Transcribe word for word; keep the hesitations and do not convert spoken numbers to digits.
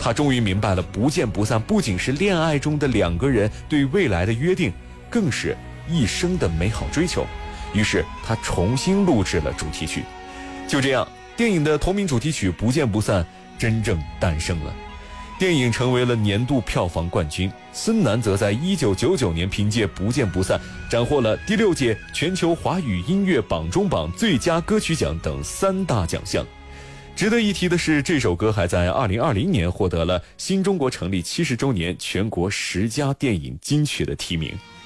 他终于明白了不见不散不仅是恋爱中的两个人对未来的约定，更是一生的美好追求。于是他重新录制了主题曲。就这样，电影的同名主题曲《不见不散》真正诞生了。电影成为了年度票房冠军，孙楠则在一九九九年凭借《不见不散》斩获了第六届全球华语音乐榜中榜最佳歌曲奖等三大奖项。值得一提的是，这首歌还在二零二零年获得了新中国成立七十周年全国十佳电影金曲的提名。